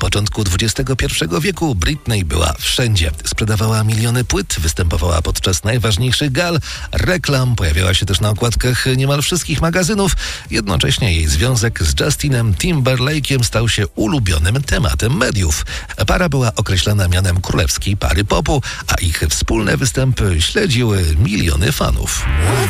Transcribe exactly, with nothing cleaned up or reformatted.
początku dwudziestego pierwszego wieku Britney była wszędzie. Sprzedawała miliony płyt, występowała podczas najważniejszych gal, reklam, pojawiała się też na okładkach niemal wszystkich magazynów. Jednocześnie jej związek z Justinem Timberlake'iem stał się ulubionym tematem mediów. Para była określana mianem królewskiej pary popu, a ich wspólne występy śledziły miliony fanów.